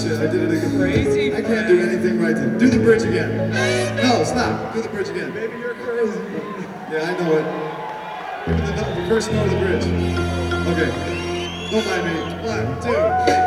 shit. I did it again. Crazy. I can't do anything right then. Do the bridge again. No, stop. Do the bridge again. Baby, you're crazy. Yeah, I know it. The first note of the bridge. Okay. Don't mind me. 1, 2, 3.